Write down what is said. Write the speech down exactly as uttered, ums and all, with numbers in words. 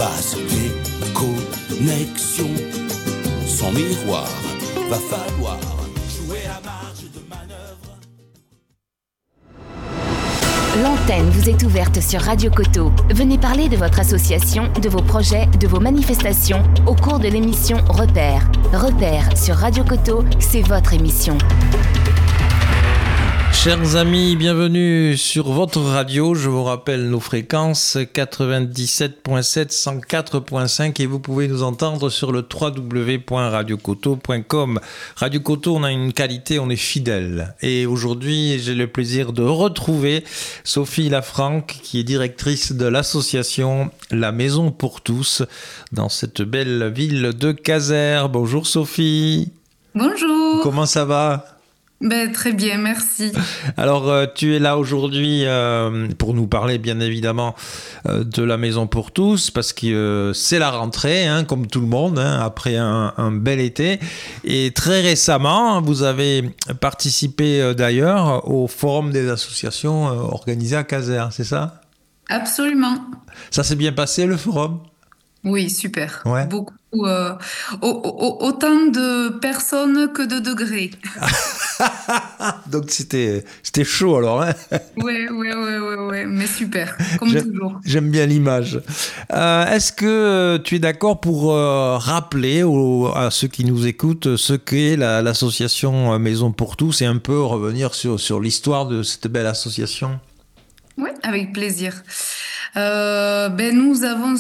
passe les connexions. Sans miroir, va falloir jouer à marge de manœuvre. L'antenne vous est ouverte sur Radio Coteau. Venez parler de votre association, de vos projets, de vos manifestations au cours de l'émission Repères. Repères sur Radio Coteau, c'est votre émission. Chers amis, bienvenue sur votre radio. Je vous rappelle nos fréquences quatre-vingt-dix-sept virgule sept, cent quatre virgule cinq et vous pouvez nous entendre sur le w w w point radio coteau point com. Radio Coteau, on a une qualité, on est fidèle. Et aujourd'hui, j'ai le plaisir de retrouver Sophie Lafranc, qui est directrice de l'association La Maison pour tous dans cette belle ville de Caser. Bonjour Sophie. Bonjour. Comment ça va ? Ben, très bien, merci. Alors, euh, tu es là aujourd'hui euh, pour nous parler, bien évidemment, euh, de la Maison pour tous, parce que euh, c'est la rentrée, hein, comme tout le monde, hein, après un, un bel été. Et très récemment, vous avez participé euh, d'ailleurs au Forum des associations euh, organisé à Caser, c'est ça ? Absolument. Ça s'est bien passé, le forum ? Oui, super. Ouais. Beaucoup, euh, au, au, autant de personnes que de degrés. Donc c'était, c'était chaud alors, hein ? Ouais, ouais, ouais, ouais, ouais, mais super, comme j'aime, toujours. J'aime bien l'image. Euh, est-ce que tu es d'accord pour euh, rappeler aux, à ceux qui nous écoutent ce qu'est la, l'association Maison pour tous et un peu revenir sur, sur l'histoire de cette belle association ? Oui, avec plaisir. Euh, ben, nous avons